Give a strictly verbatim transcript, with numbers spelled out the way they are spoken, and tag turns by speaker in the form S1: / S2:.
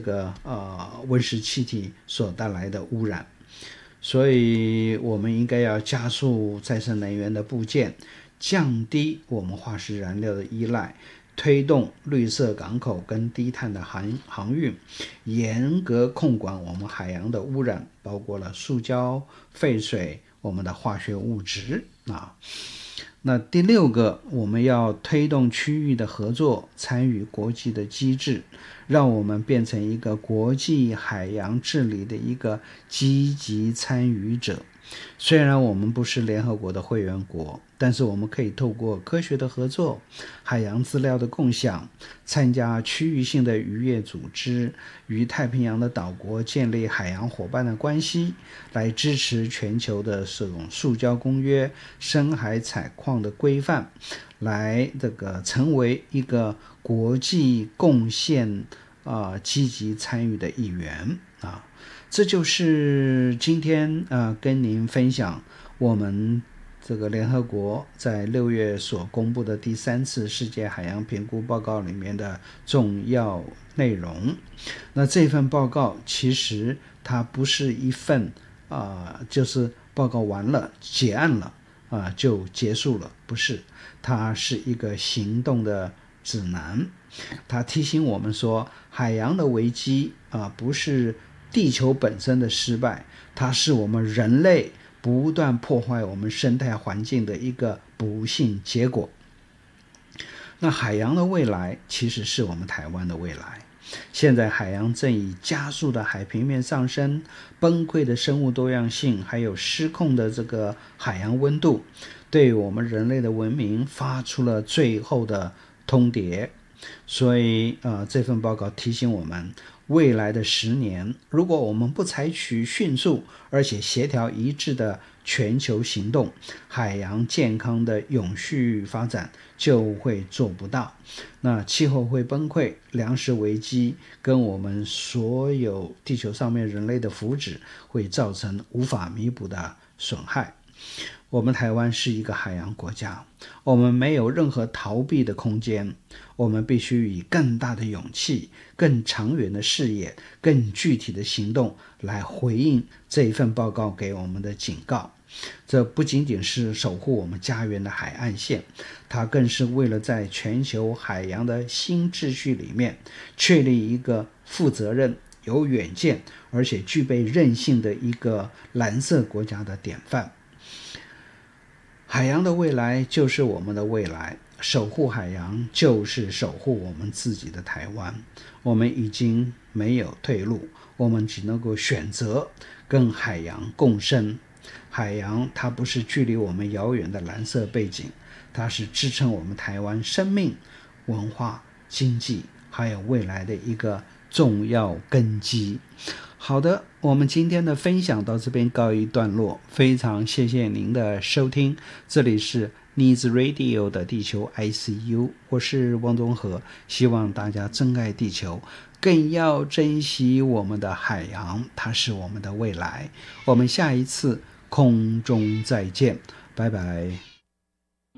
S1: 个呃温室气体所带来的污染。所以我们应该要加速再生能源的布建，降低我们化石燃料的依赖，推动绿色港口跟低碳的航航运，严格控管我们海洋的污染，包括了塑胶、废水、我们的化学物质啊。那第六个，我们要推动区域的合作，参与国际的机制，让我们变成一个国际海洋治理的一个积极参与者。虽然我们不是联合国的会员国，但是我们可以透过科学的合作、海洋资料的共享，参加区域性的渔业组织，与太平洋的岛国建立海洋伙伴的关系，来支持全球的这种塑胶公约、深海采矿的规范，来这个成为一个国际贡献啊、呃、积极参与的一员啊。这就是今天呃跟您分享我们这个联合国在六月所公布的第三次世界海洋评估报告里面的重要内容。那这份报告其实它不是一份啊、呃，就是报告完了结案了啊、呃、就结束了，不是，它是一个行动的指南。它提醒我们说，海洋的危机啊、呃、不是地球本身的失败，它是我们人类不断破坏我们生态环境的一个不幸结果。那海洋的未来其实是我们台湾的未来。现在海洋正以加速的海平面上升、崩溃的生物多样性，还有失控的这个海洋温度，对我们人类的文明发出了最后的通牒。所以呃，这份报告提醒我们，未来的十年，如果我们不采取迅速而且协调一致的全球行动，海洋健康的永续发展就会做不到。那气候会崩溃，粮食危机跟我们所有地球上面人类的福祉会造成无法弥补的损害。我们台湾是一个海洋国家，我们没有任何逃避的空间，我们必须以更大的勇气、更长远的视野、更具体的行动来回应这一份报告给我们的警告。这不仅仅是守护我们家园的海岸线，它更是为了在全球海洋的新秩序里面确立一个负责任、有远见而且具备韧性的一个蓝色国家的典范。海洋的未来就是我们的未来，守护海洋就是守护我们自己的台湾。我们已经没有退路，我们只能够选择跟海洋共生。海洋它不是距离我们遥远的蓝色背景，它是支撑我们台湾生命、文化、经济还有未来的一个重要根基。好的，我们今天的分享到这边告一段落，非常谢谢您的收听，这里是 Needs Radio 的地球 I C U， 我是汪宗和，希望大家珍爱地球，更要珍惜我们的海洋，它是我们的未来。我们下一次空中再见，拜拜。